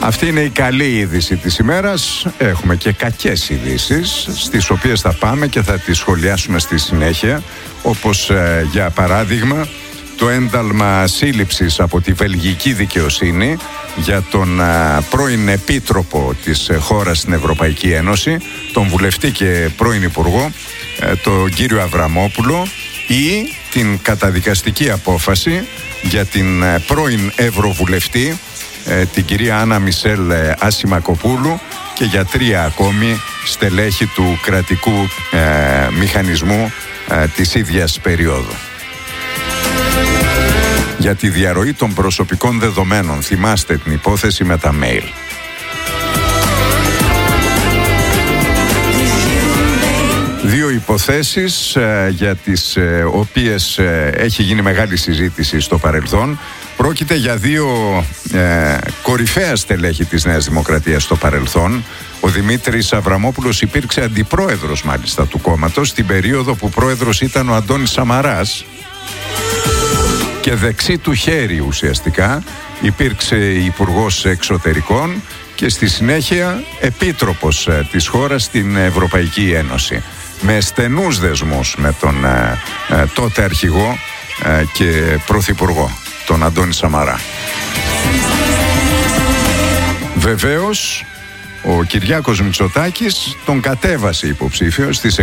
Αυτή είναι η καλή είδηση της ημέρας. Έχουμε και κακές ειδήσεις, στις οποίες θα πάμε και θα τις σχολιάσουμε στη συνέχεια. Όπως για παράδειγμα το ένταλμα σύλληψης από τη βελγική δικαιοσύνη για τον πρώην επίτροπο της χώρας στην Ευρωπαϊκή Ένωση, τον βουλευτή και πρώην υπουργό, τον κύριο Αβραμόπουλο, ή την καταδικαστική απόφαση για την πρώην ευρωβουλευτή, την κυρία Άννα Μισελ Ασημακοπούλου, και για 3 ακόμη στελέχη του κρατικού μηχανισμού της ίδιας περίοδου. Για τη διαρροή των προσωπικών δεδομένων, θυμάστε την υπόθεση με τα mail. Δύο υποθέσεις για τις οποίες έχει γίνει μεγάλη συζήτηση στο παρελθόν. Πρόκειται για 2 κορυφαία στελέχη της Νέας Δημοκρατίας στο παρελθόν. Ο Δημήτρης Αβραμόπουλος υπήρξε αντιπρόεδρος μάλιστα του κόμματος στην περίοδο που πρόεδρος ήταν ο Αντώνης Σαμαράς, και δεξί του χέρι ουσιαστικά υπήρξε υπουργός εξωτερικών και στη συνέχεια επίτροπος της χώρας στην Ευρωπαϊκή Ένωση, με στενούς δεσμούς με τον τότε αρχηγό και πρωθυπουργό, τον Αντώνη Σαμαρά. Βεβαίως ο Κυριάκος Μητσοτάκης τον κατέβασε υποψήφιο στις